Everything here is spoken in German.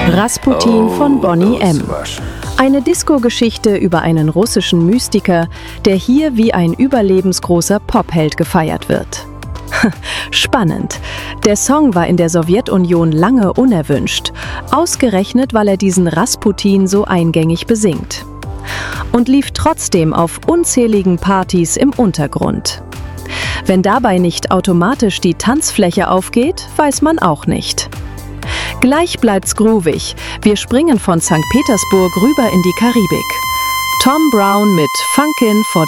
Rasputin von Boney M. Eine Disco-Geschichte über einen russischen Mystiker, der hier wie ein überlebensgroßer Popheld gefeiert wird. Spannend. Der Song war in der Sowjetunion lange unerwünscht, ausgerechnet, weil er diesen Rasputin so eingängig besingt. Und lief trotzdem auf unzähligen Partys im Untergrund. Wenn dabei nicht automatisch die Tanzfläche aufgeht, weiß man auch nicht. Gleich bleibt's groovig. Wir springen von St. Petersburg rüber in die Karibik. Tom Brown mit Funkin' for